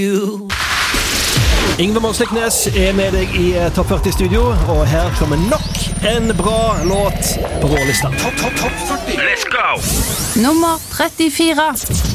Yngve Månsliknes med deg i Topp 40-studio, og her kommer nok en bra låt på vår lista. Topp 40. Let's go! Nummer 34.